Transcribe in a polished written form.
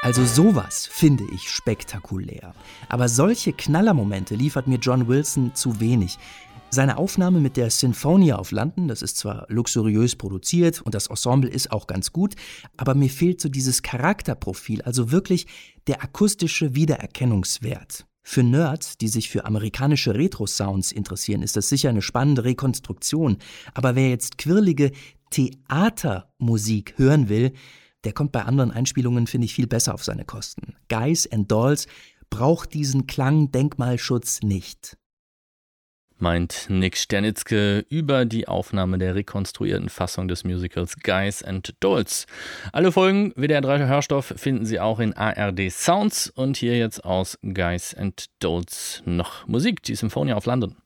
Also sowas finde ich spektakulär. Aber solche Knallermomente liefert mir John Wilson zu wenig. Seine Aufnahme mit der Sinfonia auf London, das ist zwar luxuriös produziert und das Ensemble ist auch ganz gut, aber mir fehlt so dieses Charakterprofil, also wirklich der akustische Wiedererkennungswert. Für Nerds, die sich für amerikanische Retro-Sounds interessieren, ist das sicher eine spannende Rekonstruktion. Aber wer jetzt quirlige Theatermusik hören will, der kommt bei anderen Einspielungen, finde ich, viel besser auf seine Kosten. Guys and Dolls braucht diesen Klangdenkmalschutz nicht. Meint Nick Sternitzke über die Aufnahme der rekonstruierten Fassung des Musicals Guys and Dolls. Alle Folgen WDR 3 Hörstoff finden Sie auch in ARD Sounds und hier jetzt aus Guys and Dolls noch Musik, die Symphonie auf London.